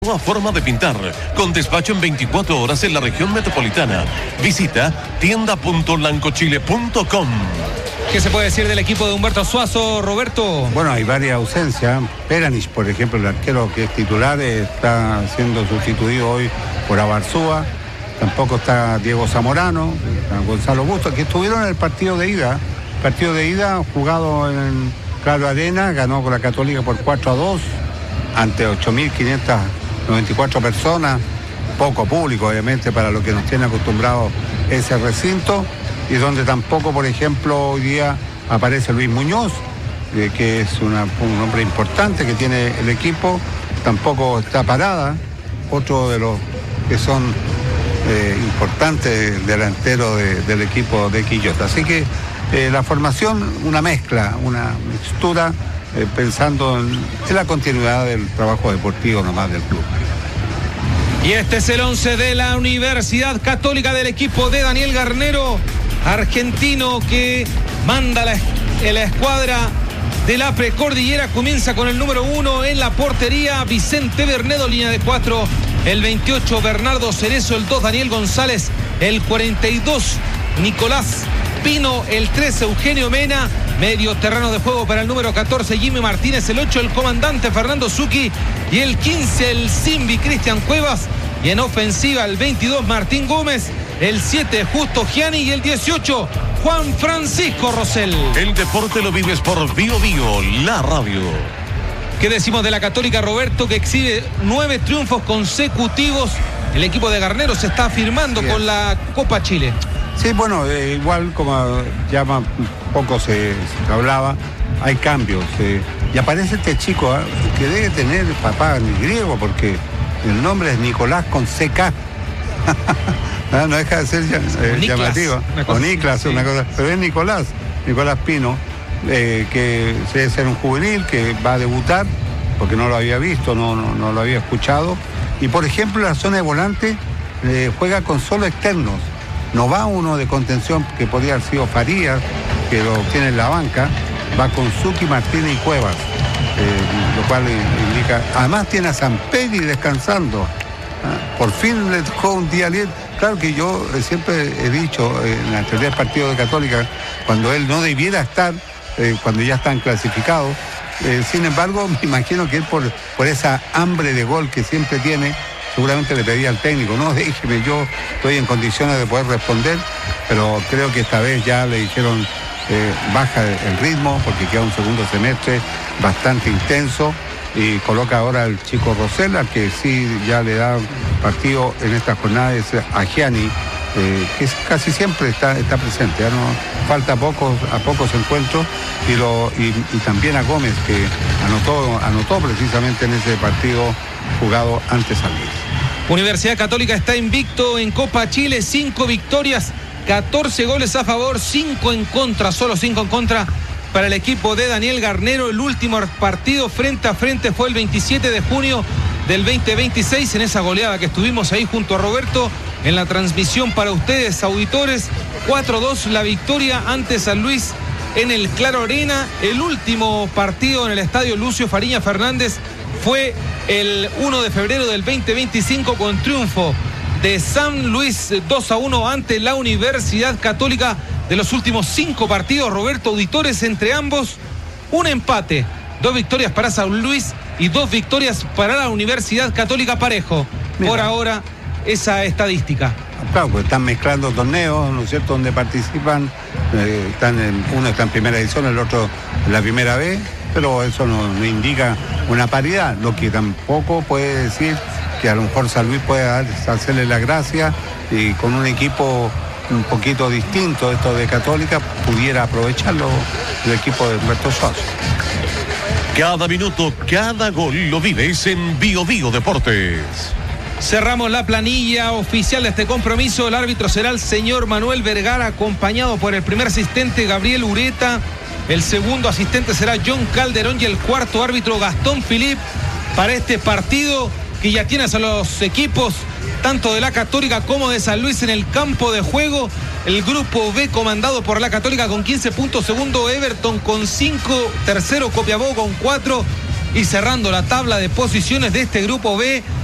Nueva forma de pintar, con despacho en 24 horas en la región metropolitana. Visita tienda.lancochile.com. ¿Qué se puede decir del equipo de Humberto Suazo, Roberto? Bueno, hay varias ausencias. Peranich, por ejemplo, el arquero que es titular, está siendo sustituido hoy por Abarzúa. Tampoco está Diego Zamorano, está Gonzalo Bustos, que estuvieron en el partido de ida. Partido de ida jugado en Claro Arena, ganó con la Católica por 4-2 ante 8.594 personas. Poco público, obviamente, para lo que nos tiene acostumbrados ese recinto. Y donde tampoco, por ejemplo, hoy día aparece Luis Muñoz, que es un hombre importante que tiene el equipo. Tampoco está Parada, otro de los que son importantes delanteros del equipo de Quillota. Así que la formación, una mezcla, una mixtura, pensando en la continuidad del trabajo deportivo nomás del club. Y este es el 11 de la Universidad Católica del equipo de Daniel Garnero, argentino, que manda la escuadra de la precordillera. Comienza con el número 1 en la portería, Vicente Bernedo, línea de 4, el 28 Bernardo Cerezo, el 2 Daniel González, el 42 Nicolás Pino, el 13 Eugenio Mena, medio terreno de juego para el número 14 Jimmy Martínez, el 8 el comandante Fernando Zucchi y el 15 el Simbi Cristian Cuevas, y en ofensiva el 22 Martín Gómez, el 7 Justo Gianni y el 18 Juan Francisco Rosell. El deporte lo vives por Bio Bio, la radio. ¿Qué decimos de la Católica, Roberto, que exhibe 9 triunfos consecutivos? El equipo de Garnero se está afirmando con la Copa Chile. Sí, bueno, igual como ya un poco se hablaba, hay cambios. Y aparece este chico que debe tener papá ni griego, porque el nombre es Nicolás con CK. No deja de ser llamativo. O Niklas, una cosa. Pero es Nicolás Pino, que debe ser un juvenil que va a debutar, porque no lo había visto, no lo había escuchado. Y por ejemplo, en la zona de volante juega con solo externos. No va uno de contención, que podría haber sido Farías, que lo tiene en la banca. Va con Zucchi, Martínez y Cuevas, lo cual indica. Además tiene a Samperi descansando. Por fin le tocó un día libre. Claro que yo siempre he dicho en la teoría del partido de Católica, cuando él no debiera estar, cuando ya están clasificados. Sin embargo, me imagino que él por esa hambre de gol que siempre tiene, seguramente le pedía al técnico, no, déjeme, yo estoy en condiciones de poder responder, pero creo que esta vez ya le dijeron, baja el ritmo, porque queda un segundo semestre bastante intenso, y coloca ahora al chico Rosell, al que sí ya le da partido en esta jornada, es a Gianni, que casi siempre está presente, ya no falta a pocos encuentros, y también a Gómez, que anotó precisamente en ese partido jugado ante San Luis. Universidad Católica está invicto en Copa Chile, 5 victorias, 14 goles a favor, 5 en contra, solo 5 en contra para el equipo de Daniel Garnero. El último partido frente a frente fue el 27 de junio del 2026, en esa goleada que estuvimos ahí junto a Roberto en la transmisión para ustedes, auditores. 4-2 la victoria ante San Luis en el Claro Arena. El último partido en el estadio Lucio Fariña Fernández fue el 1 de febrero del 2025, con triunfo de San Luis 2-1 ante la Universidad Católica. De los últimos 5 partidos, Roberto, auditores, entre ambos, un empate, 2 victorias para San Luis y 2 victorias para la Universidad Católica, parejo. Por ahora, esa estadística. Claro, pues están mezclando torneos, ¿no es cierto?, donde participan, uno está en primera edición, el otro en la primera vez, pero eso no indica una paridad, lo que tampoco puede decir que a lo mejor San Luis puede hacerle la gracia, y con un equipo un poquito distinto esto de Católica pudiera aprovecharlo el equipo de Humberto Suazo. Cada minuto, cada gol lo vives en Bio Bio Deportes. Cerramos la planilla oficial de este compromiso. El árbitro será el señor Manuel Vergara, acompañado por el primer asistente Gabriel Ureta. El segundo asistente será John Calderón y el cuarto árbitro Gastón Philip, para este partido que ya tienes a los equipos tanto de la Católica como de San Luis en el campo de juego. El grupo B comandado por la Católica con 15 puntos, segundo Everton con 5, tercero Copiapó con 4, y cerrando la tabla de posiciones de este grupo B,